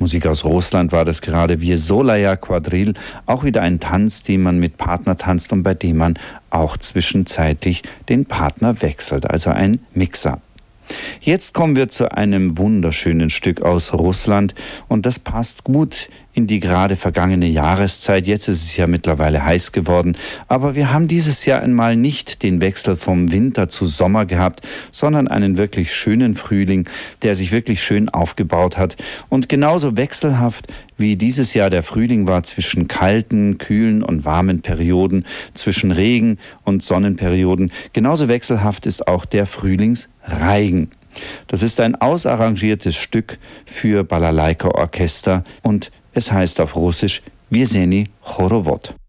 Musik aus Russland war das gerade, Viesolaya Quadrille, auch wieder ein Tanz, den man mit Partner tanzt und bei dem man auch zwischenzeitlich den Partner wechselt, also ein Mixer. Jetzt kommen wir zu einem wunderschönen Stück aus Russland und das passt gut in die gerade vergangene Jahreszeit. Jetzt ist es ja mittlerweile heiß geworden, aber wir haben dieses Jahr einmal nicht den Wechsel vom Winter zu Sommer gehabt, sondern einen wirklich schönen Frühling, der sich wirklich schön aufgebaut hat. Und genauso wechselhaft wie dieses Jahr der Frühling war zwischen kalten, kühlen und warmen Perioden, zwischen Regen- und Sonnenperioden, genauso wechselhaft ist auch der Frühlingsreigen. Das ist ein ausarrangiertes Stück für Balalaika-Orchester und es heißt auf Russisch Wieseni Chorovod.